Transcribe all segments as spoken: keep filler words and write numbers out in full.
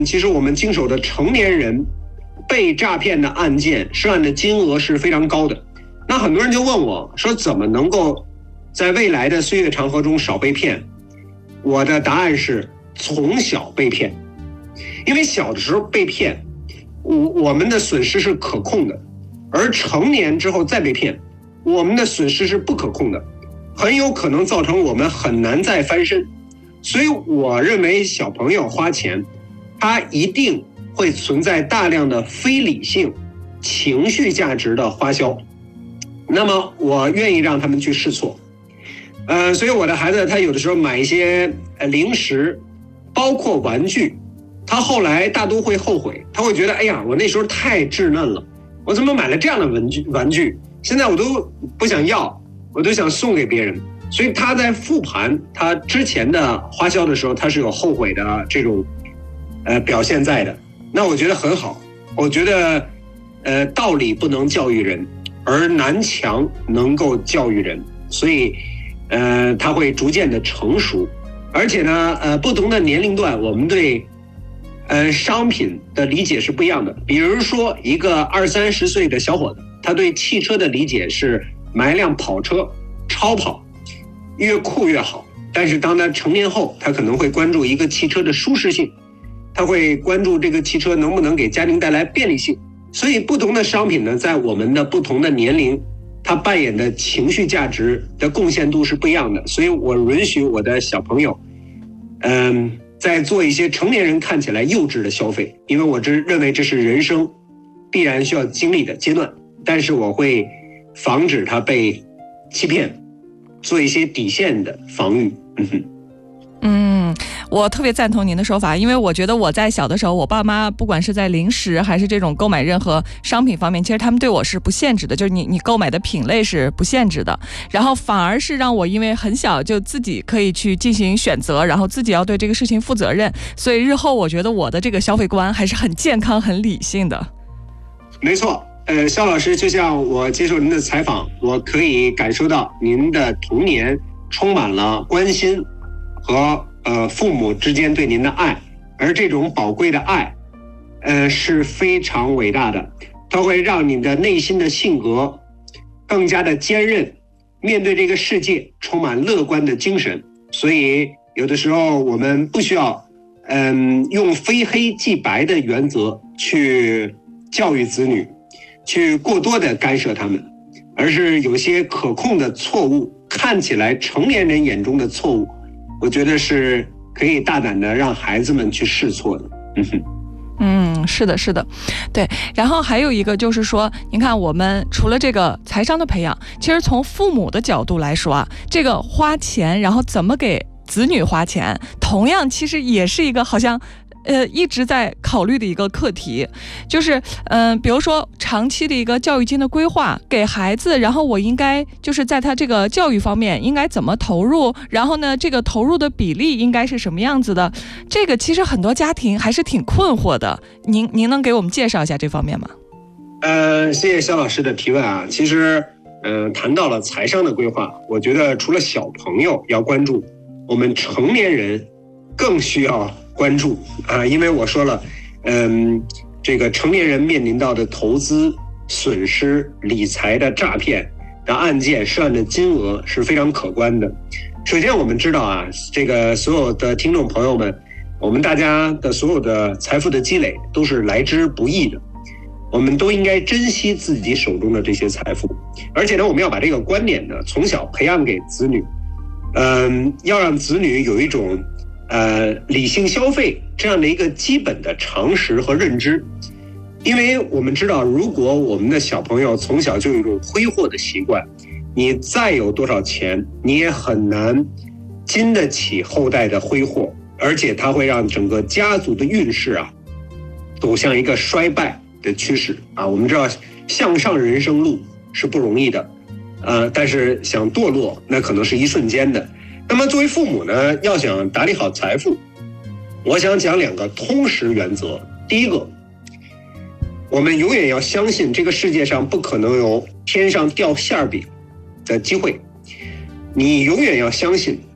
其实我们经手的成年人被诈骗的案件涉案的金额是非常高的。那很多人就问我说，怎么能够在未来的岁月长河中少被骗？我的答案是从小被骗。因为小的时候被骗，我我们的损失是可控的，而成年之后再被骗，我们的损失是不可控的，很有可能造成我们很难再翻身。所以我认为小朋友花钱，他一定会存在大量的非理性情绪价值的花销，那么我愿意让他们去试错。呃，所以我的孩子他有的时候买一些呃零食，包括玩具，他后来大都会后悔，他会觉得，哎呀，我那时候太稚嫩了，我怎么买了这样的玩具玩具，现在我都不想要，我都想送给别人。所以他在复盘他之前的花销的时候，他是有后悔的这种呃表现在的。那我觉得很好，我觉得呃道理不能教育人，而南墙能够教育人，所以呃他会逐渐的成熟。而且呢呃不同的年龄段，我们对呃商品的理解是不一样的。比如说一个二三十岁的小伙子，他对汽车的理解是买一辆跑车，超跑，越酷越好。但是当他成年后，他可能会关注一个汽车的舒适性，他会关注这个汽车能不能给家庭带来便利性。所以不同的商品呢，在我们的不同的年龄，它扮演的情绪价值的贡献度是不一样的。所以我允许我的小朋友嗯，在做一些成年人看起来幼稚的消费，因为我这认为这是人生必然需要经历的阶段，但是我会防止他被欺骗，做一些底线的防御。嗯哼。 嗯，我特别赞同您的说法，因为我觉得我在小的时候，我爸妈不管是在零食还是这种购买任何商品方面，其实他们对我是不限制的，就是你你购买的品类是不限制的，然后反而是让我因为很小就自己可以去进行选择，然后自己要对这个事情负责任，所以日后我觉得我的这个消费观还是很健康很理性的。 没错，呃，肖老师，就像我接受您的采访，我可以感受到您的童年充满了关心和呃父母之间对您的爱，而这种宝贵的爱，呃是非常伟大的，它会让你的内心的性格更加的坚韧，面对这个世界充满乐观的精神。所以有的时候我们不需要嗯用非黑即白的原则去教育子女，去过多的干涉他们，而是有些可控的错误，看起来成年人眼中的错误，我觉得是可以大胆的让孩子们去试错的。嗯哼。 嗯，是的，是的，对。然后还有一个就是说，您看我们除了这个财商的培养，其实从父母的角度来说啊，这个花钱，然后怎么给子女花钱，同样其实也是一个好像呃，一直在考虑的一个课题，就是嗯、呃，比如说长期的一个教育金的规划，给孩子，然后我应该就是在他这个教育方面应该怎么投入，然后呢，这个投入的比例应该是什么样子的？这个其实很多家庭还是挺困惑的。您您能给我们介绍一下这方面吗？ 呃，谢谢肖老师的提问啊。其实，嗯、呃，谈到了财商的规划，我觉得除了小朋友要关注，我们成年人更需要关注啊，因为我说了，嗯，这个成年人面临到的投资损失、理财的诈骗的案件涉案的金额是非常可观的。首先，我们知道啊，这个所有的听众朋友们，我们大家的所有的财富的积累都是来之不易的，我们都应该珍惜自己手中的这些财富，而且呢，我们要把这个观点呢从小培养给子女，嗯，要让子女有一种呃，理性消费这样的一个基本的常识和认知。因为我们知道，如果我们的小朋友从小就有一种挥霍的习惯，你再有多少钱，你也很难经得起后代的挥霍，而且它会让整个家族的运势啊走向一个衰败的趋势啊。我们知道向上人生路是不容易的，呃，但是想堕落那可能是一瞬间的。那么作为父母呢，要想打理好财富，我想讲两个通识原则。第一个，我们永远要相信这个世界上不可能有天上掉馅饼的机会，你永远要相信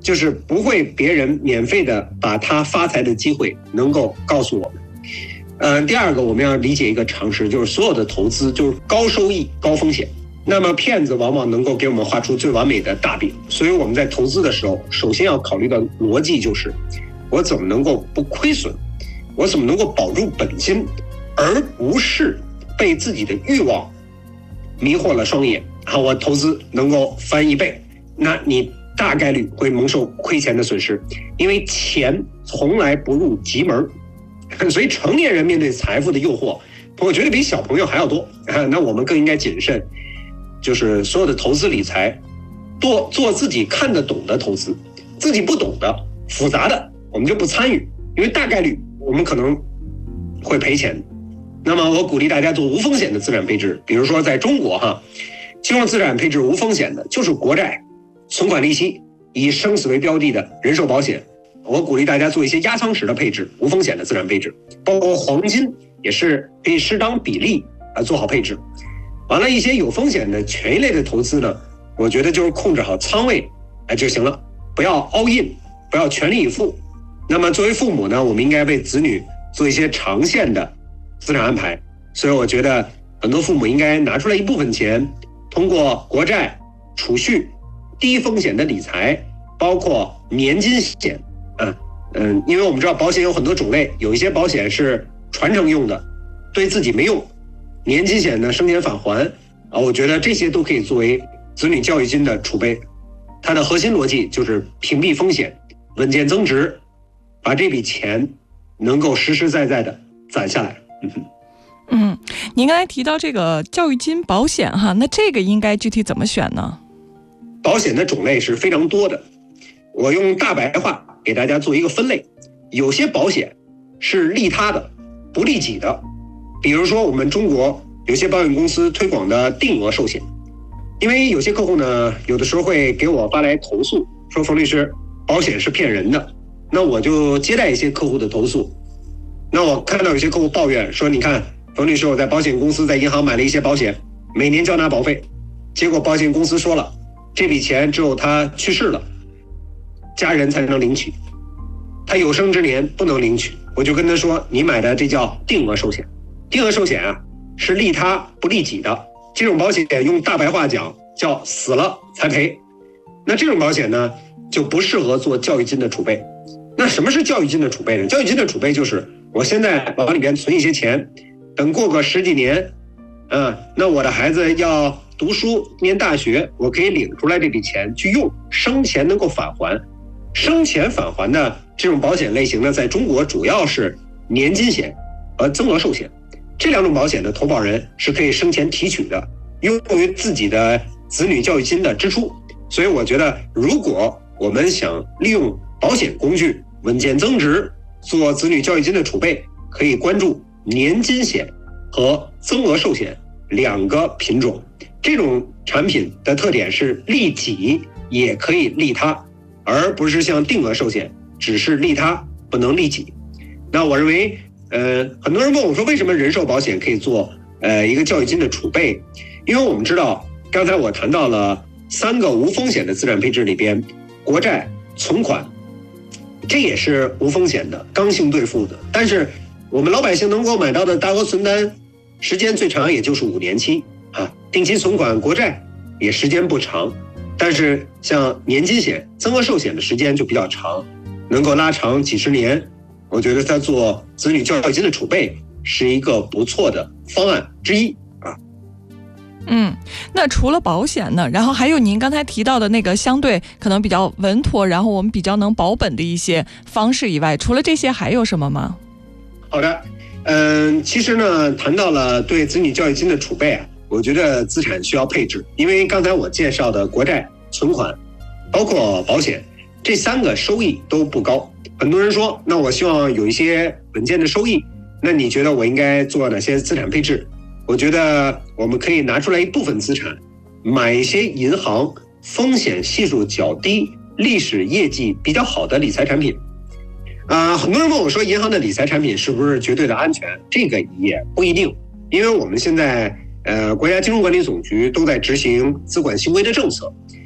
就是不会别人免费的把他发财的机会能够告诉我们。呃，第二个我们要理解一个常识，就是所有的投资就是高收益高风险。那么骗子往往能够给我们画出最完美的大饼，所以我们在投资的时候，首先要考虑的逻辑就是，我怎么能够不亏损，我怎么能够保住本金，而不是被自己的欲望迷惑了双眼。啊，我投资能够翻一倍，那你大概率会蒙受亏钱的损失，因为钱从来不入急门。所以成年人面对财富的诱惑，我觉得比小朋友还要多。啊，那我们更应该谨慎，就是所有的投资理财，多做自己看得懂的投资，自己不懂的复杂的我们就不参与，因为大概率我们可能会赔钱。那么我鼓励大家做无风险的资产配置，比如说在中国哈，金融资产配置无风险的就是国债、存款利息、以生死为标的的人寿保险。我鼓励大家做一些压舱石的配置，无风险的资产配置，包括黄金也是可以适当比例啊做好配置。完了，一些有风险的权益类的投资呢，我觉得就是控制好仓位哎就行了，不要 all in， 不要全力以赴。那么作为父母呢，我们应该为子女做一些长线的资产安排，所以我觉得很多父母应该拿出来一部分钱，通过国债、储蓄、低风险的理财，包括年金险。嗯嗯，因为我们知道保险有很多种类，有一些保险是传承用的，对自己没用。年金险呢，生前返还啊，我觉得这些都可以作为子女教育金的储备。它的核心逻辑就是屏蔽风险，稳健增值，把这笔钱能够实实在在的攒下来。嗯哼。 嗯，您刚才提到这个教育金保险哈，那这个应该具体怎么选呢？ 保险的种类是非常多的，我用大白话给大家做一个分类。有些保险是利他的，不利己的，比如说我们中国有些保险公司推广的定额寿险。因为有些客户呢，有的时候会给我发来投诉，说冯律师，保险是骗人的。那我就接待一些客户的投诉。那我看到有些客户抱怨说，你看冯律师，我在保险公司在银行买了一些保险，每年交纳保费，结果保险公司说了，这笔钱只有他去世了，家人才能领取，他有生之年不能领取。我就跟他说，你买的这叫定额寿险。定额寿险啊，是利他不利己的，这种保险用大白话讲叫死了才赔。那这种保险呢，就不适合做教育金的储备。那什么是教育金的储备呢？教育金的储备就是我现在往里边存一些钱，等过个十几年，嗯，那我的孩子要读书念大学，我可以领出来这笔钱去用，生前能够返还。生前返还的这种保险类型呢，在中国主要是年金险和增额寿险。这两种保险的投保人是可以生前提取的，用于自己的子女教育金的支出。所以我觉得，如果我们想利用保险工具稳健增值，做子女教育金的储备，可以关注年金险和增额寿险两个品种。这种产品的特点是利己也可以利他，而不是像定额寿险只是利他不能利己。那我认为呃，很多人问我说，为什么人寿保险可以做呃一个教育金的储备？因为我们知道，刚才我谈到了三个无风险的资产配置里边，国债、存款，这也是无风险的，刚性兑付的。但是我们老百姓能够买到的大额存单，时间最长也就是五年期啊。定期存款、国债也时间不长，但是像年金险、增额寿险的时间就比较长，能够拉长几十年。我觉得在做子女教育金的储备是一个不错的方案之一啊。 嗯，那除了保险呢，然后还有您刚才提到的那个相对可能比较稳妥，然后我们比较能保本的一些方式以外，除了这些还有什么吗？ 好的，嗯，其实呢，谈到了对子女教育金的储备啊，我觉得资产需要配置，因为刚才我介绍的国债、存款，包括保险，这三个收益都不高。很多人说，那我希望有一些稳健的收益，那你觉得我应该做哪些资产配置？我觉得我们可以拿出来一部分资产，买一些银行风险系数较低、历史业绩比较好的理财产品。啊、呃，很多人问我说，银行的理财产品是不是绝对的安全？这个也不一定，因为我们现在呃国家金融管理总局都在执行资管新规的政策，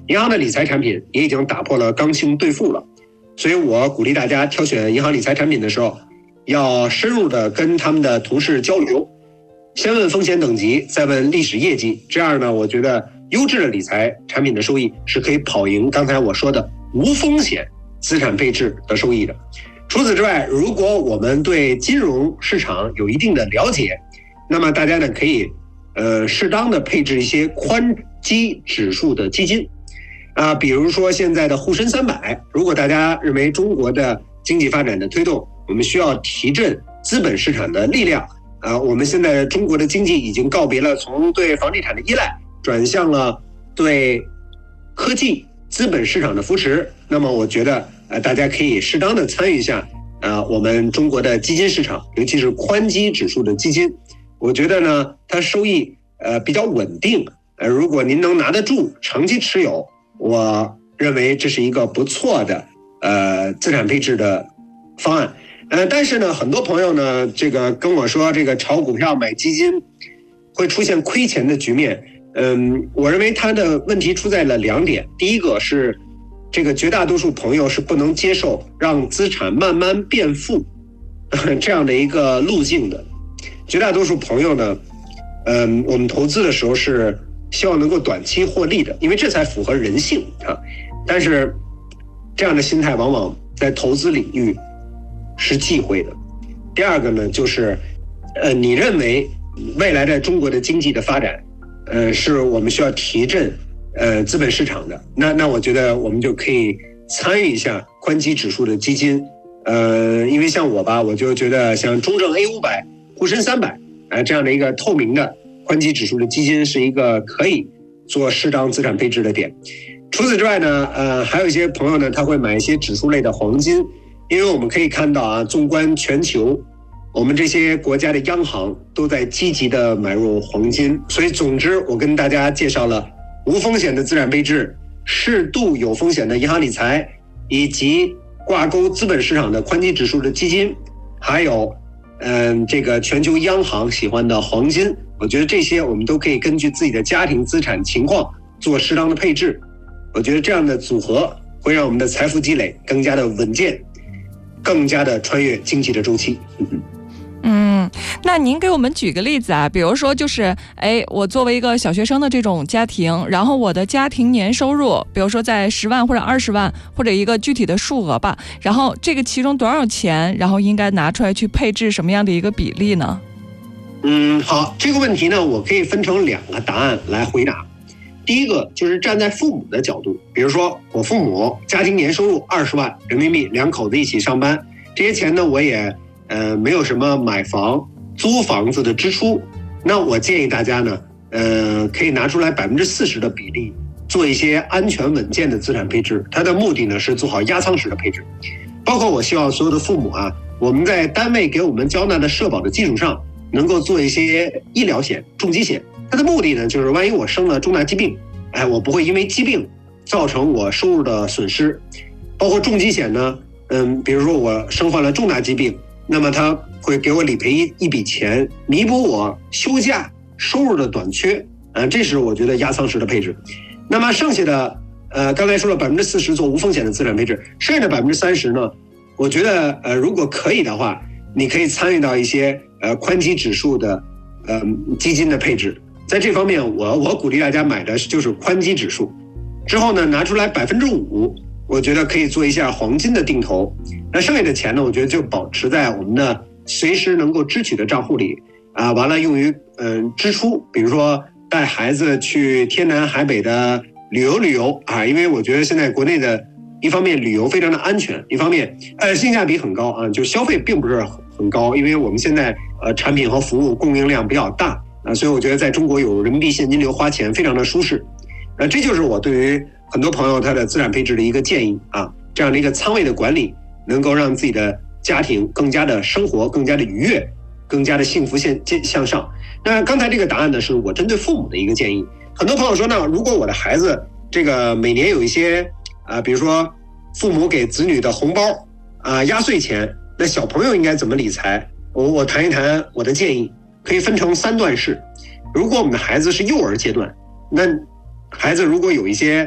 银行的理财产品也已经打破了刚性兑付了，所以我鼓励大家挑选银行理财产品的时候，要深入的跟他们的同事交流，先问风险等级，再问历史业绩，这样呢，我觉得优质的理财产品的收益是可以跑赢刚才我说的无风险资产配置的收益的。除此之外，如果我们对金融市场有一定的了解，那么大家呢可以呃适当的配置一些宽基指数的基金啊，比如说现在的沪深三百，如果大家认为中国的经济发展的推动，我们需要提振资本市场的力量啊，我们现在中国的经济已经告别了从对房地产的依赖，转向了对科技资本市场的扶持，那么我觉得呃大家可以适当的参与一下呃我们中国的基金市场，尤其是宽基指数的基金，我觉得呢它收益呃比较稳定，呃如果您能拿得住，长期持有，我认为这是一个不错的呃资产配置的方案。呃，但是呢，很多朋友呢，这个跟我说，这个炒股票买基金会出现亏钱的局面。嗯，我认为他的问题出在了两点。第一个是，这个绝大多数朋友是不能接受让资产慢慢变富这样的一个路径的。绝大多数朋友呢，嗯，我们投资的时候是希望能够短期获利的，因为这才符合人性啊。但是这样的心态往往在投资领域是忌讳的。第二个呢，就是呃，你认为未来的中国的经济的发展，呃，是我们需要提振呃资本市场的，那那我觉得我们就可以参与一下宽基指数的基金，呃，因为像我吧，我就觉得像中证 A 五百、沪深三百啊、呃、这样的一个透明的宽基指数的基金是一个可以做适当资产配置的点。除此之外呢，呃，还有一些朋友呢，他会买一些指数类的黄金。因为我们可以看到啊，纵观全球，我们这些国家的央行都在积极的买入黄金，所以总之我跟大家介绍了无风险的资产配置、适度有风险的银行理财，以及挂钩资本市场的宽基指数的基金，还有嗯这个全球央行喜欢的黄金。我觉得这些我们都可以根据自己的家庭资产情况做适当的配置，我觉得这样的组合会让我们的财富积累更加的稳健，更加的穿越经济的周期。 嗯，那您给我们举个例子啊，比如说就是，哎，我作为一个小学生的这种家庭，然后我的家庭年收入，比如说在十万或者二十万或者一个具体的数额吧，然后这个其中多少钱，然后应该拿出来去配置什么样的一个比例呢？ 嗯，好，这个问题呢，我可以分成两个答案来回答。第一个就是站在父母的角度，比如说我父母家庭年收入二十万人民币，两口子一起上班，这些钱呢我也呃没有什么买房租房子的支出，那我建议大家呢呃可以拿出来百分之四十的比例做一些安全稳健的资产配置，它的目的呢是做好压舱石的配置。包括我希望所有的父母啊，我们在单位给我们交纳的社保的基础上，能够做一些医疗险、重疾险。它的目的呢，就是万一我生了重大疾病，哎，我不会因为疾病造成我收入的损失。包括重疾险呢，嗯，比如说我生患了重大疾病，那么它会给我理赔一一笔钱，弥补我休假收入的短缺，啊，这是我觉得压舱石的配置。那么剩下的，呃，刚才说了百分之四十做无风险的资产配置，剩下的百分之三十呢，我觉得呃，如果可以的话，你可以参与到一些呃宽基指数的呃基金的配置。在这方面，我我鼓励大家买的就是宽基指数，之后呢拿出来百分之五，我觉得可以做一下黄金的定投。那剩下的钱呢，我觉得就保持在我们的随时能够支取的账户里啊，完了用于嗯、呃、支出，比如说带孩子去天南海北的旅游旅游啊，因为我觉得现在国内的一方面旅游非常的安全，一方面呃性价比很高啊，就消费并不是很高，因为我们现在呃产品和服务供应量比较大。啊，所以我觉得在中国有人民币现金流花钱非常的舒适，呃，这就是我对于很多朋友他的资产配置的一个建议啊，这样的一个仓位的管理，能够让自己的家庭更加的生活更加的愉悦，更加的幸福向向上。那刚才这个答案呢，是我针对父母的一个建议。很多朋友说呢，如果我的孩子这个每年有一些啊、呃，比如说父母给子女的红包啊、呃、压岁钱，那小朋友应该怎么理财？我我谈一谈我的建议。可以分成三段式。如果我们的孩子是幼儿阶段，那孩子如果有一些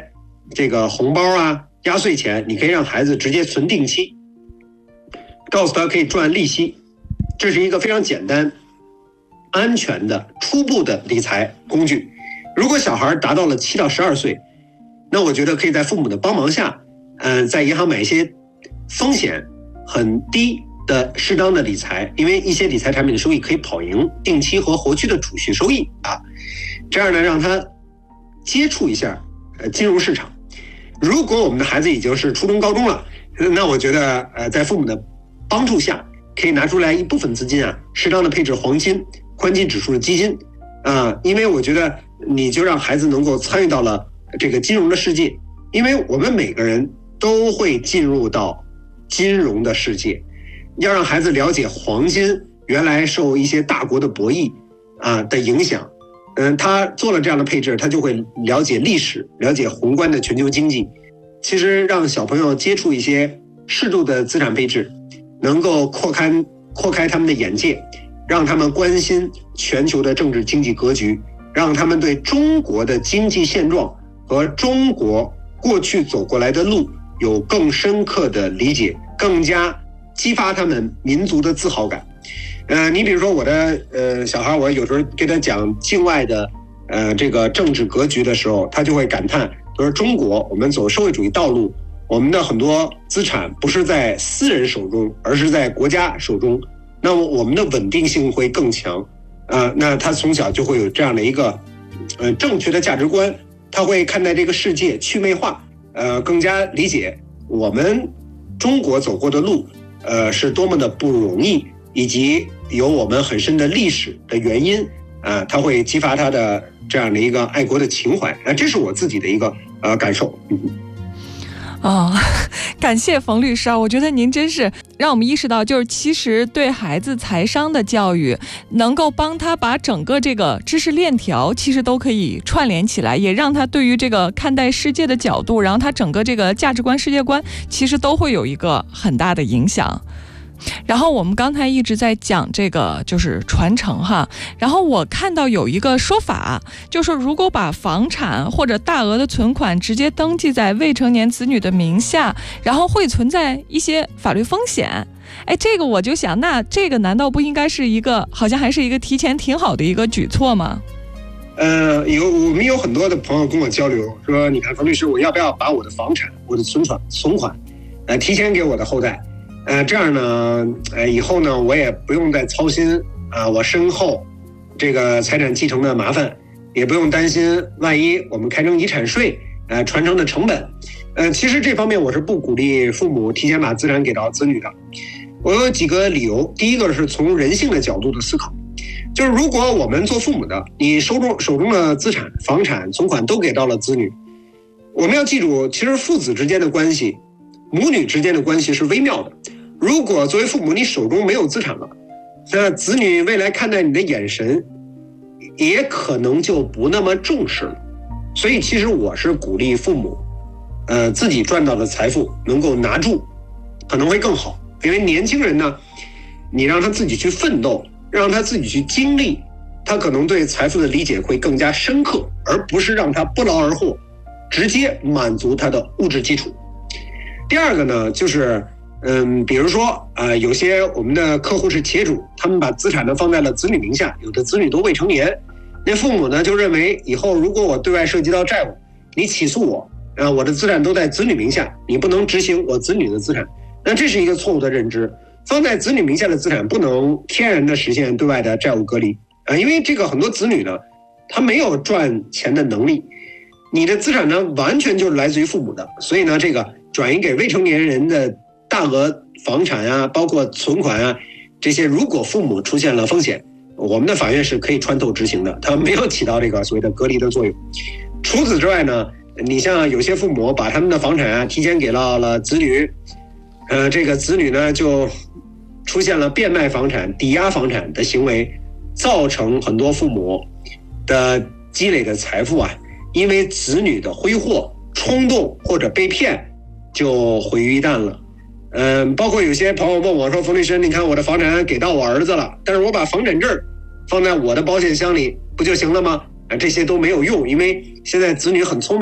这个红包啊、压岁钱，你可以让孩子直接存定期，告诉他可以赚利息，这是一个非常简单、安全的初步的理财工具。如果小孩达到了七到十二岁，那我觉得可以在父母的帮忙下，嗯、呃，在银行买一些风险很低的适当的理财，因为一些理财产品的收益可以跑赢定期和活期的储蓄收益啊。这样呢，让他接触一下呃金融市场。如果我们的孩子已经是初中、高中了，那我觉得呃在父母的帮助下，可以拿出来一部分资金啊，适当的配置黄金、宽基指数的基金啊、呃，因为我觉得你就让孩子能够参与到了这个金融的世界，因为我们每个人都会进入到金融的世界，要让孩子了解黄金原来受一些大国的博弈啊的影响。嗯，他做了这样的配置，他就会了解历史，了解宏观的全球经济。其实让小朋友接触一些适度的资产配置，能够扩开扩开他们的眼界，让他们关心全球的政治经济格局，让他们对中国的经济现状和中国过去走过来的路有更深刻的理解，更加激发他们民族的自豪感。呃，你比如说我的呃小孩，我有时候跟他讲境外的呃这个政治格局的时候，他就会感叹，他说中国我们走社会主义道路，我们的很多资产不是在私人手中，而是在国家手中，那么我们的稳定性会更强。呃，那他从小就会有这样的一个呃正确的价值观，他会看待这个世界趣味化，呃，更加理解我们中国走过的路，呃，是多么的不容易，以及有我们很深的历史的原因啊、呃，他会激发他的这样的一个爱国的情怀。啊，这是我自己的一个呃感受。嗯哦，感谢冯律师啊！我觉得您真是让我们意识到，就是其实对孩子财商的教育，能够帮他把整个这个知识链条其实都可以串联起来，也让他对于这个看待世界的角度，然后他整个这个价值观、世界观，其实都会有一个很大的影响。然后我们刚才一直在讲这个就是传承哈，然后我看到有一个说法，就是如果把房产或者大额的存款直接登记在未成年子女的名下，然后会存在一些法律风险。哎，这个我就想，那这个难道不应该是一个好像还是一个提前挺好的一个举措吗？ 呃，有我们有很多的朋友跟我交流说，你看冯律师，我要不要把我的房产、我的存款、存款，呃，提前给我的后代？呃，这样呢，呃，以后呢，我也不用再操心啊、呃，我身后这个财产继承的麻烦，也不用担心万一我们开征遗产税，呃，传承的成本。呃，其实这方面我是不鼓励父母提前把资产给到子女的。我有几个理由，第一个是从人性的角度的思考，就是如果我们做父母的，你手中手中的资产、房产、存款都给到了子女，我们要记住，其实父子之间的关系，母女之间的关系是微妙的。如果作为父母你手中没有资产了，那子女未来看待你的眼神也可能就不那么重视了。所以其实我是鼓励父母呃，自己赚到的财富能够拿住，可能会更好。因为年轻人呢，你让他自己去奋斗，让他自己去经历，他可能对财富的理解会更加深刻，而不是让他不劳而获，直接满足他的物质基础。第二个呢，就是嗯，比如说呃，有些我们的客户是企业主，他们把资产呢放在了子女名下，有的子女都未成年，那父母呢就认为以后如果我对外涉及到债务，你起诉我，啊，我的资产都在子女名下，你不能执行我子女的资产，那这是一个错误的认知。放在子女名下的资产不能天然的实现对外的债务隔离啊，因为这个很多子女呢，他没有赚钱的能力，你的资产呢完全就是来自于父母的，所以呢，这个转移给未成年人的大额房产啊，包括存款啊，这些如果父母出现了风险，我们的法院是可以穿透执行的，它没有起到这个所谓的隔离的作用。除此之外呢，你像有些父母把他们的房产啊提前给到了子女，呃，这个子女呢就出现了变卖房产、抵押房产的行为，造成很多父母的积累的财富啊，因为子女的挥霍、冲动或者被骗，就毁于一旦了。嗯，包括有些朋友问我说：“冯律师，你看我的房产给到我儿子了，但是我把房产证放在我的保险箱里不就行了吗？”啊，这些都没有用，因为现在子女很聪明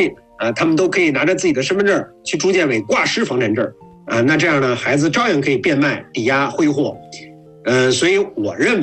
啊，他们都可以拿着自己的身份证去住建委挂失房产证啊，那这样呢，孩子照样可以变卖、抵押、挥霍。呃，所以我认为。